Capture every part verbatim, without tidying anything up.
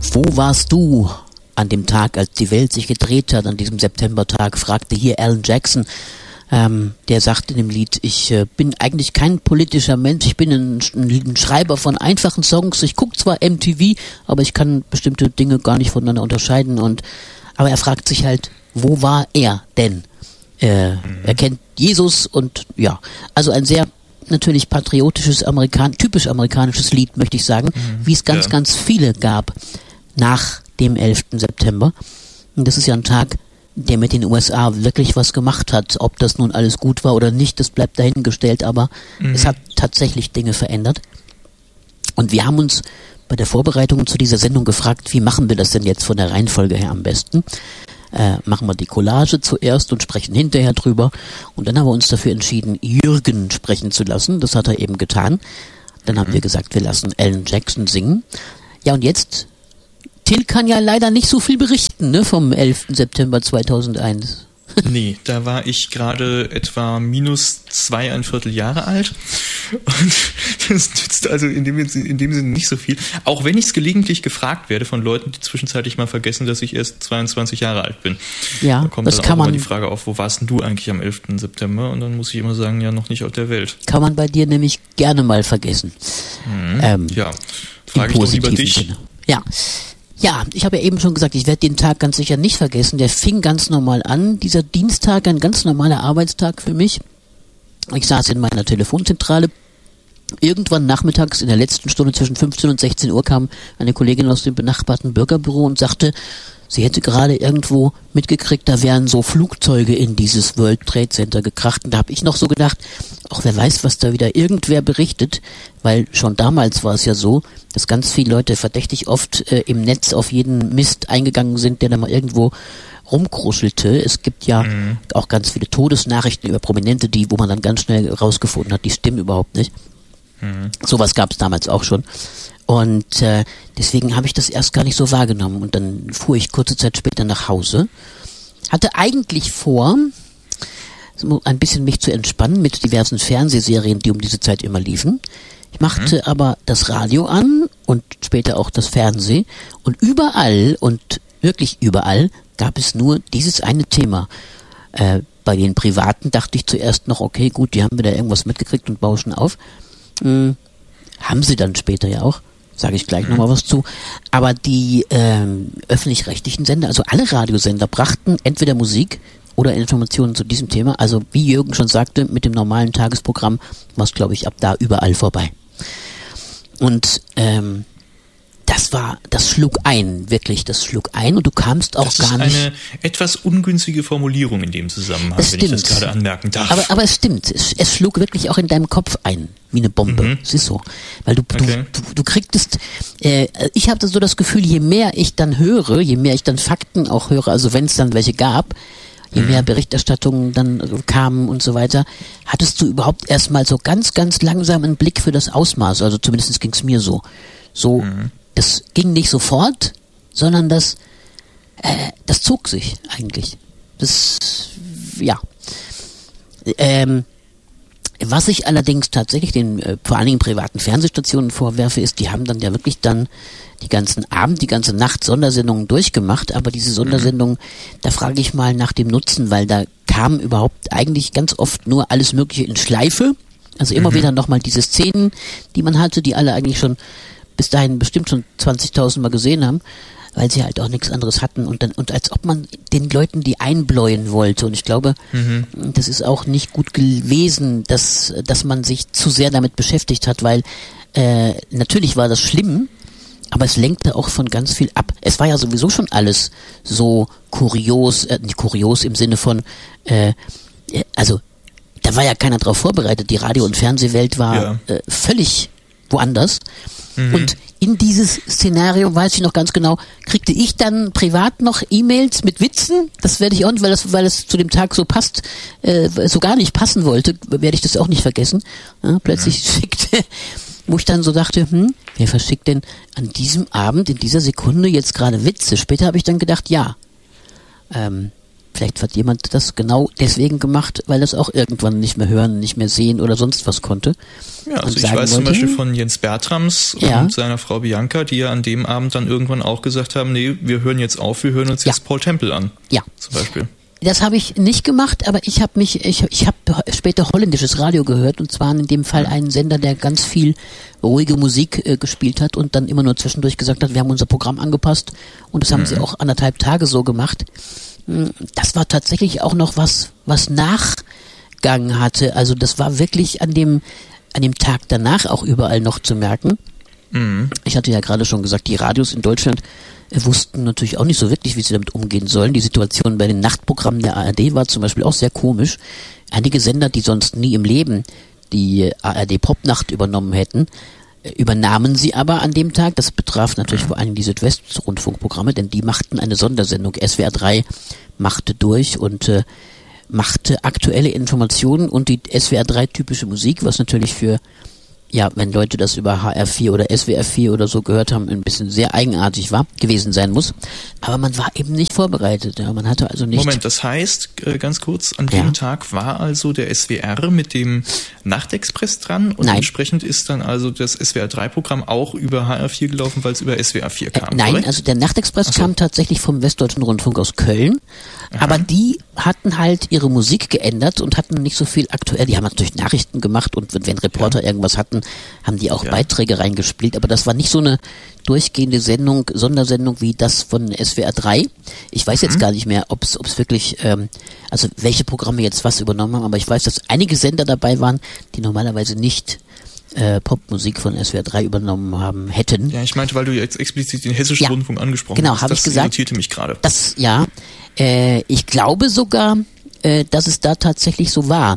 Wo warst du an dem Tag, als die Welt sich gedreht hat, an diesem Septembertag, fragte hier Alan Jackson. Ähm, der sagt in dem Lied, ich äh, bin eigentlich kein politischer Mensch, ich bin ein, ein Schreiber von einfachen Songs, ich gucke zwar M T V, aber ich kann bestimmte Dinge gar nicht voneinander unterscheiden. Und aber er fragt sich halt, wo war er denn? Äh, mhm. Er kennt Jesus und ja, also ein sehr natürlich patriotisches, Amerikan- typisch amerikanisches Lied, möchte ich sagen, mhm. wie es ganz, ja. ganz viele gab nach dem elften September. Und das ist ja ein Tag, der mit den U S A wirklich was gemacht hat. Ob das nun alles gut war oder nicht, das bleibt dahingestellt, aber mhm. es hat tatsächlich Dinge verändert. Und wir haben uns bei der Vorbereitung zu dieser Sendung gefragt, wie machen wir das denn jetzt von der Reihenfolge her am besten? Äh, machen wir die Collage zuerst und sprechen hinterher drüber. Und dann haben wir uns dafür entschieden, Jürgen sprechen zu lassen. Das hat er eben getan. Dann haben mhm. wir gesagt, wir lassen Alan Jackson singen. Ja, und jetzt, Till kann ja leider nicht so viel berichten, ne, vom elften September zweitausendeins. Nee, da war ich gerade etwa minus zweieinviertel Jahre alt und das nützt also in dem, in dem Sinne nicht so viel. Auch wenn ich es gelegentlich gefragt werde von Leuten, die zwischenzeitlich mal vergessen, dass ich erst zweiundzwanzig Jahre alt bin. Ja, da kommt das dann kann auch man, immer die Frage auf, wo warst denn du eigentlich am elften September? Und dann muss ich immer sagen, ja, noch nicht auf der Welt. Kann man bei dir nämlich gerne mal vergessen. Mhm. Ähm, ja, frage ich doch lieber dich. Sinne. Ja. Ja, ich habe ja eben schon gesagt, ich werde den Tag ganz sicher nicht vergessen. Der fing ganz normal an. Dieser Dienstag, ein ganz normaler Arbeitstag für mich. Ich saß in meiner Telefonzentrale. Irgendwann nachmittags in der letzten Stunde zwischen fünfzehn und sechzehn Uhr kam eine Kollegin aus dem benachbarten Bürgerbüro und sagte, sie hätte gerade irgendwo mitgekriegt, da wären so Flugzeuge in dieses World Trade Center gekracht. Und da habe ich noch so gedacht, auch wer weiß, was da wieder irgendwer berichtet, weil schon damals war es ja so, dass ganz viele Leute verdächtig oft äh, im Netz auf jeden Mist eingegangen sind, der da mal irgendwo rumkruschelte. Es gibt ja mhm. auch ganz viele Todesnachrichten über Prominente, die, wo man dann ganz schnell rausgefunden hat, die stimmen überhaupt nicht. Mhm. Sowas gab es damals auch schon. Und äh, deswegen habe ich das erst gar nicht so wahrgenommen. Und dann fuhr ich kurze Zeit später nach Hause. Hatte eigentlich vor, ein bisschen mich zu entspannen mit diversen Fernsehserien, die um diese Zeit immer liefen. Ich machte mhm. aber das Radio an und später auch das Fernsehen. Und überall und wirklich überall gab es nur dieses eine Thema. Äh, bei den Privaten dachte ich zuerst noch, okay, gut, die haben wieder irgendwas mitgekriegt und bauschen auf. Hm, haben sie dann später ja auch. Sage ich gleich mhm. nochmal was zu. Aber die ähm, öffentlich-rechtlichen Sender, also alle Radiosender, brachten entweder Musik oder Informationen zu diesem Thema. Also wie Jürgen schon sagte, mit dem normalen Tagesprogramm war es, glaube ich, ab da überall vorbei. Und ähm, das war, das schlug ein, wirklich, das schlug ein und du kamst auch das gar nicht... Das ist eine etwas ungünstige Formulierung in dem Zusammenhang, das wenn stimmt. ich das gerade anmerken darf. Aber, aber es stimmt, es, es schlug wirklich auch in deinem Kopf ein, wie eine Bombe. Mhm. Es ist so. Weil du, okay. du, du, du kriegtest, äh, ich habe so das Gefühl, je mehr ich dann höre, je mehr ich dann Fakten auch höre, also wenn es dann welche gab, je mehr Berichterstattungen dann kamen und so weiter, hattest du überhaupt erstmal so ganz, ganz langsam einen Blick für das Ausmaß. Also zumindest ging es mir so. So, mhm. das ging nicht sofort, sondern das, äh, das zog sich eigentlich. Das, ja. Ähm, was ich allerdings tatsächlich den, äh, vor allen Dingen privaten Fernsehstationen vorwerfe, ist, die haben dann ja wirklich dann die ganzen Abend, die ganze Nacht Sondersendungen durchgemacht, aber diese Sondersendungen, da frage ich mal nach dem Nutzen, weil da kam überhaupt eigentlich ganz oft nur alles Mögliche in Schleife, also immer mhm. wieder nochmal diese Szenen, die man hatte, die alle eigentlich schon bis dahin bestimmt schon zwanzigtausend Mal gesehen haben, weil sie halt auch nichts anderes hatten und dann und als ob man den Leuten die einbläuen wollte und ich glaube, mhm. das ist auch nicht gut gewesen, dass dass man sich zu sehr damit beschäftigt hat, weil äh, natürlich war das schlimm, aber es lenkte auch von ganz viel ab. Es war ja sowieso schon alles so kurios, äh, nicht kurios im Sinne von, äh, also da war ja keiner drauf vorbereitet. Die Radio- und Fernsehwelt war ja. äh, völlig woanders. Mhm. Und in dieses Szenario, weiß ich noch ganz genau, kriegte ich dann privat noch E-Mails mit Witzen. Das werde ich auch nicht, weil das, weil es zu dem Tag so passt, äh, so gar nicht passen wollte, werde ich das auch nicht vergessen. Ja, plötzlich mhm. schickte... wo ich dann so dachte, hm, wer verschickt denn an diesem Abend, in dieser Sekunde jetzt gerade Witze? Später habe ich dann gedacht, ja, ähm, vielleicht hat jemand das genau deswegen gemacht, weil das auch irgendwann nicht mehr hören, nicht mehr sehen oder sonst was konnte. Ja, also ich weiß wollte, zum Beispiel von Jens Bertrams ja. und seiner Frau Bianca, die ja an dem Abend dann irgendwann auch gesagt haben, nee, wir hören jetzt auf, wir hören uns jetzt ja. Paul Temple an. Ja. Zum Beispiel. Das habe ich nicht gemacht, aber ich habe mich, ich, ich habe später holländisches Radio gehört und zwar in dem Fall einen Sender, der ganz viel ruhige Musik äh, gespielt hat und dann immer nur zwischendurch gesagt hat, wir haben unser Programm angepasst und das haben mhm. sie auch anderthalb Tage so gemacht. Das war tatsächlich auch noch was, was Nachgang hatte. Also das war wirklich an dem, an dem Tag danach auch überall noch zu merken. Mhm. Ich hatte ja gerade schon gesagt, die Radios in Deutschland wussten natürlich auch nicht so wirklich, wie sie damit umgehen sollen. Die Situation bei den Nachtprogrammen der A R D war zum Beispiel auch sehr komisch. Einige Sender, die sonst nie im Leben die A R D-Popnacht übernommen hätten, übernahmen sie aber an dem Tag. Das betraf natürlich vor allem die Südwestrundfunkprogramme, denn die machten eine Sondersendung. S W R drei machte durch und äh, machte aktuelle Informationen und die S W R drei typische Musik, was natürlich für, ja, wenn Leute das über H R vier oder S W R vier oder so gehört haben, ein bisschen sehr eigenartig war, gewesen sein muss. Aber man war eben nicht vorbereitet. Ja, man hatte also nicht... Moment, das heißt, äh, ganz kurz, an dem ja. Tag war also der S W R mit dem Nachtexpress dran und nein. entsprechend ist dann also das S W R drei Programm auch über H R vier gelaufen, weil es über S W R vier kam. Äh, nein, korrekt? Also der Nachtexpress so. kam tatsächlich vom Westdeutschen Rundfunk aus Köln, Aha. aber die hatten halt ihre Musik geändert und hatten nicht so viel aktuell. Die haben natürlich Nachrichten gemacht und wenn, wenn Reporter ja. irgendwas hatten, haben die auch ja. Beiträge reingespielt, aber das war nicht so eine durchgehende Sendung, Sondersendung wie das von S W R drei. Ich weiß mhm. jetzt gar nicht mehr, ob es wirklich, ähm, also welche Programme jetzt was übernommen haben, aber ich weiß, dass einige Sender dabei waren, die normalerweise nicht äh, Popmusik von S W R drei übernommen haben hätten. Ja, ich meinte, weil du jetzt explizit den Hessischen ja. Rundfunk angesprochen genau, hast. Hab Das ich gesagt, irritierte mich gerade. Das, ja, äh, ich glaube sogar, äh, dass es da tatsächlich so war.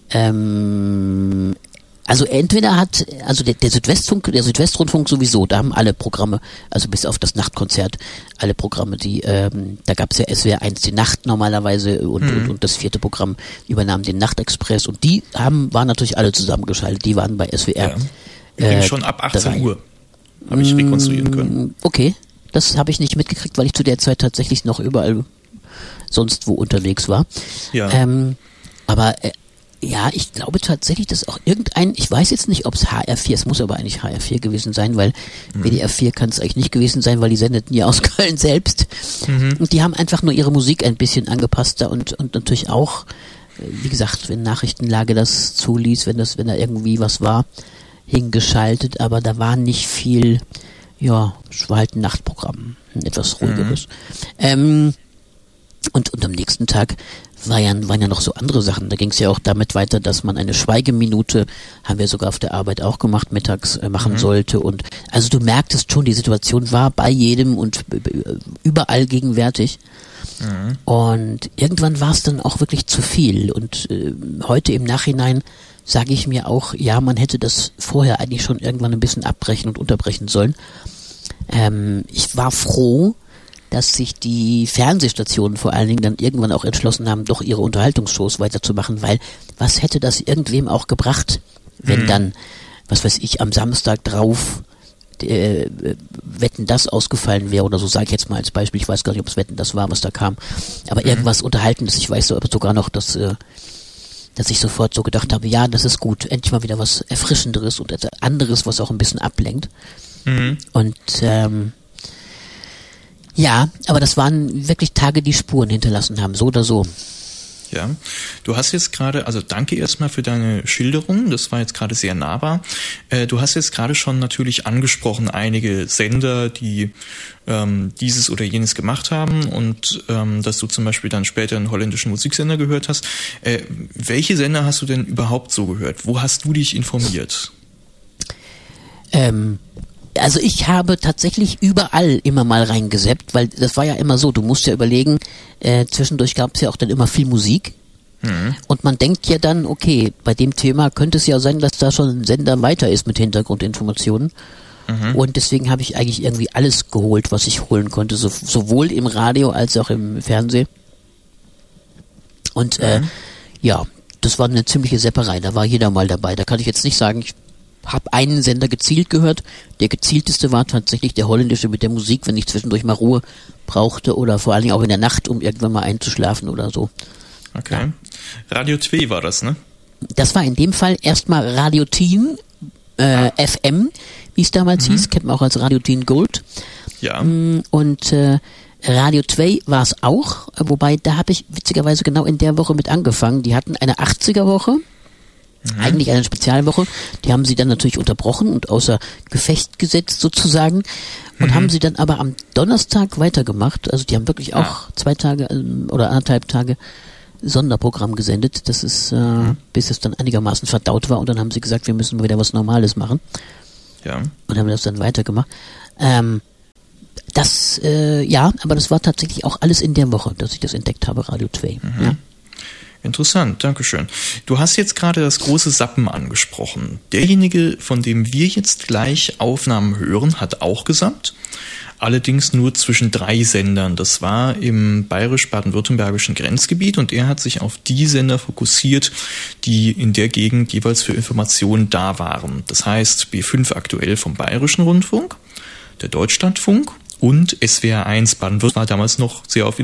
Ähm, Also entweder hat, also der, der Südwestfunk, der Südwestrundfunk sowieso, da haben alle Programme, also bis auf das Nachtkonzert, alle Programme, die, ähm, da gab es ja S W R eins die Nacht normalerweise und, mhm. und, und das vierte Programm übernahm den Nachtexpress und die haben, waren natürlich alle zusammengeschaltet, die waren bei S W R. Ja. Äh, schon ab achtzehn Uhr habe ich rekonstruieren können. Okay, das habe ich nicht mitgekriegt, weil ich zu der Zeit tatsächlich noch überall sonst wo unterwegs war. Ja. Ähm, aber äh, ja, ich glaube tatsächlich, dass auch irgendein, ich weiß jetzt nicht, ob es H R vier, es muss aber eigentlich H R vier gewesen sein, weil mhm. W D R vier kann es eigentlich nicht gewesen sein, weil die sendeten ja aus Köln selbst. Mhm. Und die haben einfach nur ihre Musik ein bisschen angepasst da und, und natürlich auch, wie gesagt, wenn Nachrichtenlage das zuließ, wenn das, wenn da irgendwie was war, hingeschaltet, aber da war nicht viel, ja, es war halt ein Nachtprogramm, ein etwas ruhigeres. Mhm. Ähm, und, und am nächsten Tag war ja, waren ja noch so andere Sachen. Da ging es ja auch damit weiter, dass man eine Schweigeminute, haben wir sogar auf der Arbeit auch gemacht, mittags äh, machen mhm. sollte. Und also du merktest schon, die Situation war bei jedem und überall gegenwärtig. Mhm. Und irgendwann war es dann auch wirklich zu viel. Und äh, heute im Nachhinein sage ich mir auch, ja, man hätte das vorher eigentlich schon irgendwann ein bisschen abbrechen und unterbrechen sollen. Ähm, ich war froh, dass sich die Fernsehstationen vor allen Dingen dann irgendwann auch entschlossen haben, doch ihre Unterhaltungsshows weiterzumachen, weil was hätte das irgendwem auch gebracht, wenn mhm. dann, was weiß ich, am Samstag drauf äh, Wetten, das ausgefallen wäre oder so, sage ich jetzt mal als Beispiel, ich weiß gar nicht, ob es Wetten, das war, was da kam, aber mhm. irgendwas Unterhaltendes, ich weiß sogar noch, dass, äh, dass ich sofort so gedacht habe, ja, das ist gut, endlich mal wieder was Erfrischenderes und etwas anderes, was auch ein bisschen ablenkt. Mhm. Und ähm, ja, aber das waren wirklich Tage, die Spuren hinterlassen haben, so oder so. Ja, du hast jetzt gerade, also danke erstmal für deine Schilderung, das war jetzt gerade sehr nahbar. Äh, du hast jetzt gerade schon natürlich angesprochen, einige Sender, die ähm, dieses oder jenes gemacht haben und ähm, dass du zum Beispiel dann später einen holländischen Musiksender gehört hast. Äh, welche Sender hast du denn überhaupt so gehört? Wo hast du dich informiert? Ähm... Also ich habe tatsächlich überall immer mal reingeseppt, weil das war ja immer so, du musst ja überlegen, äh, zwischendurch gab es ja auch dann immer viel Musik mhm. und man denkt ja dann, okay, bei dem Thema könnte es ja sein, dass da schon ein Sender weiter ist mit Hintergrundinformationen mhm. und deswegen habe ich eigentlich irgendwie alles geholt, was ich holen konnte, so, sowohl im Radio als auch im Fernsehen und mhm. äh, ja, das war eine ziemliche Sepperei, da war jeder mal dabei, da kann ich jetzt nicht sagen, ich habe einen Sender gezielt gehört. Der gezielteste war tatsächlich der holländische mit der Musik, wenn ich zwischendurch mal Ruhe brauchte oder vor allen Dingen auch in der Nacht, um irgendwann mal einzuschlafen oder so. Okay. Ja. Radio zwei war das, ne? Das war in dem Fall erstmal Radio Teen äh, ah. F M, wie es damals mhm. hieß, kennt man auch als Radio Teen Gold. Ja. Und äh, Radio zwei war es auch, wobei da habe ich witzigerweise genau in der Woche mit angefangen. Die hatten eine achtziger-Woche, mhm. eigentlich eine Spezialwoche. Die haben sie dann natürlich unterbrochen und außer Gefecht gesetzt sozusagen und mhm. haben sie dann aber am Donnerstag weitergemacht. Also die haben wirklich auch ah. zwei Tage oder anderthalb Tage Sonderprogramm gesendet. Das ist, äh, mhm. bis es dann einigermaßen verdaut war und dann haben sie gesagt, wir müssen mal wieder was Normales machen. Ja. Und haben das dann weitergemacht. Ähm, Das, äh, ja, aber das war tatsächlich auch alles in der Woche, dass ich das entdeckt habe, Radio zwei. Mhm. Ja. Interessant, dankeschön. Du hast jetzt gerade das große Sappen angesprochen. Derjenige, von dem wir jetzt gleich Aufnahmen hören, hat auch gesappt. Allerdings nur zwischen drei Sendern. Das war im bayerisch-baden-württembergischen Grenzgebiet und er hat sich auf die Sender fokussiert, die in der Gegend jeweils für Informationen da waren. Das heißt B fünf aktuell vom Bayerischen Rundfunk, der Deutschlandfunk und S W R eins Baden-Württemberg war damals noch sehr auf